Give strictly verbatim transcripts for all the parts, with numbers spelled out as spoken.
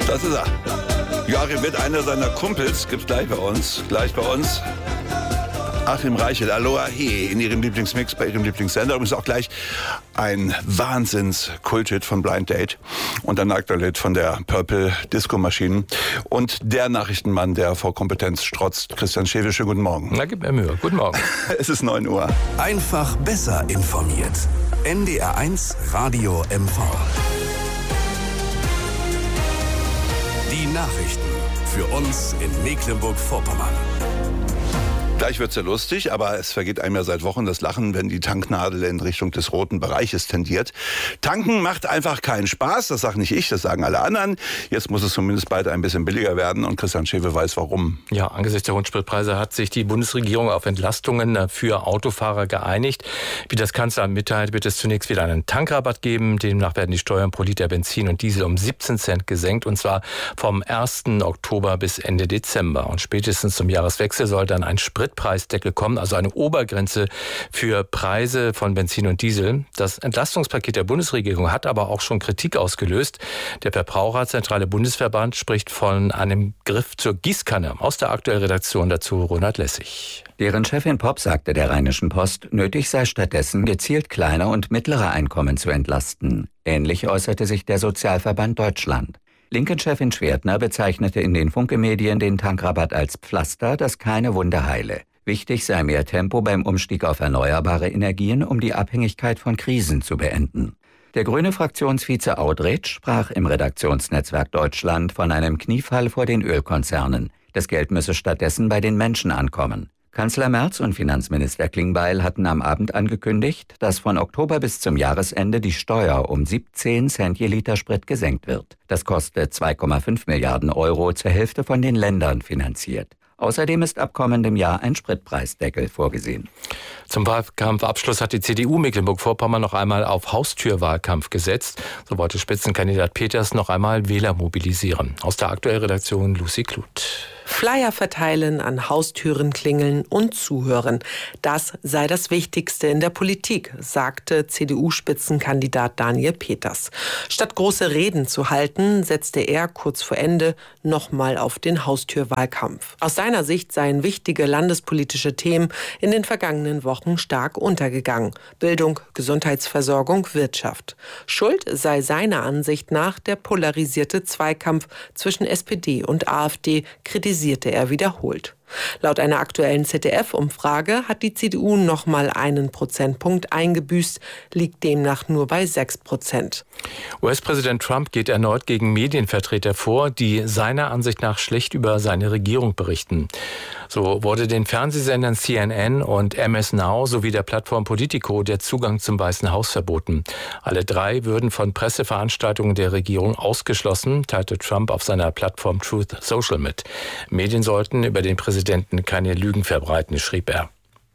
Das ist er. Joachim Witt, einer seiner Kumpels, gibt's gleich bei uns. Gleich bei uns. Achim Reichel, Aloha He, in ihrem Lieblingsmix, bei ihrem Lieblingssender. Übrigens auch gleich ein Wahnsinns-Kulthit von Blind Date und ein aktueller Hit von der Purple Disco Machine. Und der Nachrichtenmann, der vor Kompetenz strotzt, Christian Schewe. Schönen guten Morgen. Na, gib mir Mühe. Guten Morgen. Es ist neun Uhr. Einfach besser informiert. N D R eins Radio M V. Die Nachrichten für uns in Mecklenburg-Vorpommern. Gleich wird's ja lustig, aber es vergeht einem ja seit Wochen das Lachen, wenn die Tanknadel in Richtung des roten Bereiches tendiert. Tanken macht einfach keinen Spaß, das sage nicht ich, das sagen alle anderen. Jetzt muss es zumindest bald ein bisschen billiger werden und Christian Schewe weiß warum. Ja, angesichts der hohen Spritpreise hat sich die Bundesregierung auf Entlastungen für Autofahrer geeinigt. Wie das Kanzleramt mitteilt, wird es zunächst wieder einen Tankrabatt geben. Demnach werden die Steuern pro Liter Benzin und Diesel um siebzehn Cent gesenkt, und zwar vom ersten Oktober bis Ende Dezember. Und spätestens zum Jahreswechsel soll dann ein Sprit Preisdeckel kommen, also eine Obergrenze für Preise von Benzin und Diesel. Das Entlastungspaket der Bundesregierung hat aber auch schon Kritik ausgelöst. Der Verbraucherzentrale Bundesverband spricht von einem Griff zur Gießkanne. Aus der aktuellen Redaktion dazu Ronald Lessig. Deren Chefin Popp sagte der Rheinischen Post, nötig sei stattdessen gezielt kleine und mittlere Einkommen zu entlasten. Ähnlich äußerte sich der Sozialverband Deutschland. Linken-Chefin Schwertner bezeichnete in den Funke-Medien den Tankrabatt als Pflaster, das keine Wunde heile. Wichtig sei mehr Tempo beim Umstieg auf erneuerbare Energien, um die Abhängigkeit von Krisen zu beenden. Der grüne Fraktionsvize Audretsch sprach im Redaktionsnetzwerk Deutschland von einem Kniefall vor den Ölkonzernen. Das Geld müsse stattdessen bei den Menschen ankommen. Kanzler Merz und Finanzminister Klingbeil hatten am Abend angekündigt, dass von Oktober bis zum Jahresende die Steuer um siebzehn Cent je Liter Sprit gesenkt wird. Das kostet zwei Komma fünf Milliarden Euro, zur Hälfte von den Ländern finanziert. Außerdem ist ab kommendem Jahr ein Spritpreisdeckel vorgesehen. Zum Wahlkampfabschluss hat die C D U Mecklenburg-Vorpommern noch einmal auf Haustürwahlkampf gesetzt. So wollte Spitzenkandidat Peters noch einmal Wähler mobilisieren. Aus der aktuellen Redaktion Lucy Kluth. Flyer verteilen, an Haustüren klingeln und zuhören. Das sei das Wichtigste in der Politik, sagte C D U-Spitzenkandidat Daniel Peters. Statt große Reden zu halten, setzte er kurz vor Ende nochmal auf den Haustürwahlkampf. Aus seiner Sicht seien wichtige landespolitische Themen in den vergangenen Wochen stark untergegangen. Bildung, Gesundheitsversorgung, Wirtschaft. Schuld sei seiner Ansicht nach der polarisierte Zweikampf zwischen S P D und AfD, kritisierte er wiederholt. Laut einer aktuellen Z D F-Umfrage hat die C D U noch mal einen Prozentpunkt eingebüßt, liegt demnach nur bei sechs Prozent. U S-Präsident Trump geht erneut gegen Medienvertreter vor, die seiner Ansicht nach schlecht über seine Regierung berichten. So wurde den Fernsehsendern C N N und M S Now sowie der Plattform Politico der Zugang zum Weißen Haus verboten. Alle drei würden von Presseveranstaltungen der Regierung ausgeschlossen, teilte Trump auf seiner Plattform Truth Social mit. Medien sollten über den Präsidenten keine Lügen verbreiten, schrieb er.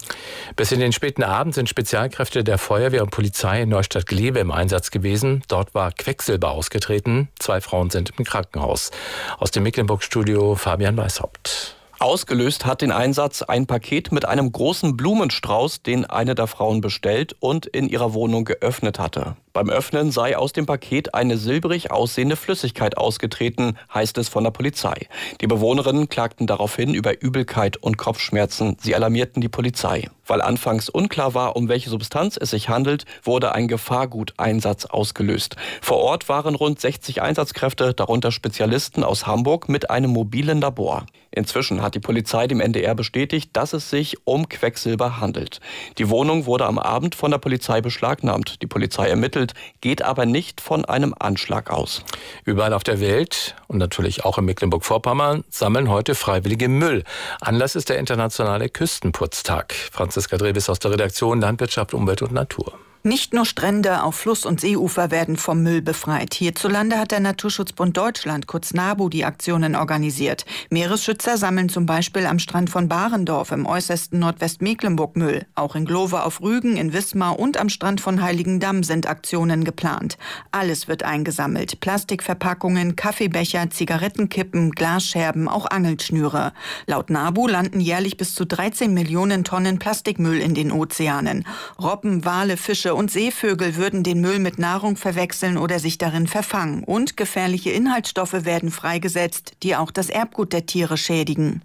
Bis in den späten Abend sind Spezialkräfte der Feuerwehr und Polizei in Neustadt-Glewe im Einsatz gewesen. Dort war Quecksilber ausgetreten. Zwei Frauen sind im Krankenhaus. Aus dem Mecklenburg-Studio Fabian Weishaupt. Ausgelöst hat den Einsatz ein Paket mit einem großen Blumenstrauß, den eine der Frauen bestellt und in ihrer Wohnung geöffnet hatte. Beim Öffnen sei aus dem Paket eine silbrig aussehende Flüssigkeit ausgetreten, heißt es von der Polizei. Die Bewohnerinnen klagten daraufhin über Übelkeit und Kopfschmerzen. Sie alarmierten die Polizei. Weil anfangs unklar war, um welche Substanz es sich handelt, wurde ein Gefahrguteinsatz ausgelöst. Vor Ort waren rund sechzig Einsatzkräfte, darunter Spezialisten aus Hamburg mit einem mobilen Labor. Inzwischen hat die Polizei dem N D R bestätigt, dass es sich um Quecksilber handelt. Die Wohnung wurde am Abend von der Polizei beschlagnahmt. Die Polizei ermittelt, geht aber nicht von einem Anschlag aus. Überall auf der Welt und natürlich auch in Mecklenburg-Vorpommern sammeln heute Freiwillige Müll. Anlass ist der internationale Küstenputztag. Franziska Drewes aus der Redaktion Landwirtschaft, Umwelt und Natur. Nicht nur Strände auf Fluss- und Seeufer werden vom Müll befreit. Hierzulande hat der Naturschutzbund Deutschland, kurz NABU, die Aktionen organisiert. Meeresschützer sammeln zum Beispiel am Strand von Barendorf im äußersten Nordwestmecklenburg Müll. Auch in Glover auf Rügen, in Wismar und am Strand von Heiligendamm sind Aktionen geplant. Alles wird eingesammelt. Plastikverpackungen, Kaffeebecher, Zigarettenkippen, Glasscherben, auch Angelschnüre. Laut NABU landen jährlich bis zu dreizehn Millionen Tonnen Plastikmüll in den Ozeanen. Robben, Wale, Fische Tiere und Seevögel würden den Müll mit Nahrung verwechseln oder sich darin verfangen. Und gefährliche Inhaltsstoffe werden freigesetzt, die auch das Erbgut der Tiere schädigen.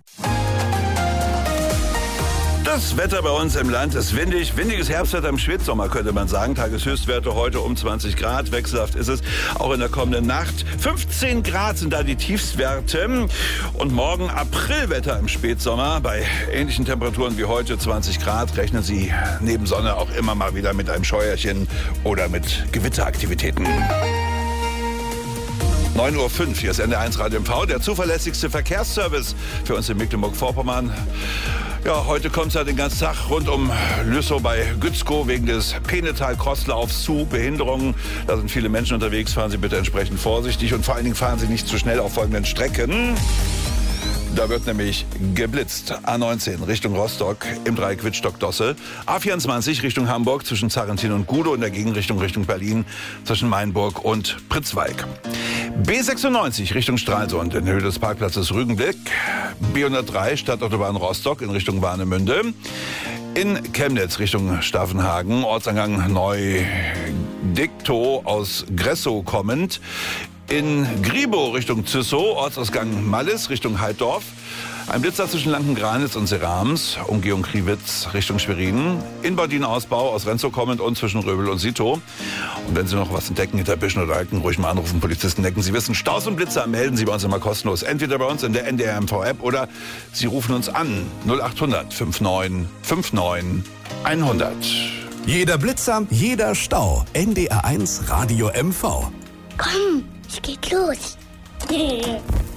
Das Wetter bei uns im Land ist windig. Windiges Herbstwetter im Spätsommer, könnte man sagen. Tageshöchstwerte heute um zwanzig Grad. Wechselhaft ist es auch in der kommenden Nacht. fünfzehn Grad sind da die Tiefstwerte. Und morgen Aprilwetter im Spätsommer. Bei ähnlichen Temperaturen wie heute zwanzig Grad rechnen Sie neben Sonne auch immer mal wieder mit einem Scheuerchen oder mit Gewitteraktivitäten. neun Uhr fünf, hier ist N D R eins Radio M V, der zuverlässigste Verkehrsservice für uns in Mecklenburg-Vorpommern. Ja, heute kommt es ja den ganzen Tag rund um Lüssow bei Gützkow wegen des Penetal-Crosslaufs zu Behinderungen. Da sind viele Menschen unterwegs. Fahren Sie bitte entsprechend vorsichtig und vor allen Dingen fahren Sie nicht zu schnell auf folgenden Strecken. Da wird nämlich geblitzt. A neunzehn Richtung Rostock im Dreieck Wittstock-Dosse. A vierundzwanzig Richtung Hamburg zwischen Zarrentin und Gudow, in der Gegenrichtung Richtung Berlin zwischen Mainburg und Pritzwalk. B sechsundneunzig Richtung Stralsund in Höhe des Parkplatzes Rügenblick. B hundertdrei Stadtautobahn Rostock in Richtung Warnemünde. In Chemnitz Richtung Staffenhagen, Ortseingang Neu-Diktow aus Gressow kommend. In Gribow Richtung Züssow, Ortsausgang Mallis Richtung Heiddorf. Ein Blitzer zwischen Lankengranitz und Serams, Umgehung Kriwitz Richtung Schwerin. In Bordin-Ausbau aus Renzow kommend und zwischen Röbel und Sito. Und wenn Sie noch was entdecken hinter Büschen oder Alken, ruhig mal anrufen, Polizisten decken. Sie wissen, Staus und Blitzer melden Sie bei uns immer kostenlos. Entweder bei uns in der N D R M V-App oder Sie rufen uns an null acht hundert fünfundneunzig fünfundneunzig hundert. Jeder Blitzer, jeder Stau. N D R eins Radio M V. Komm, es geht los.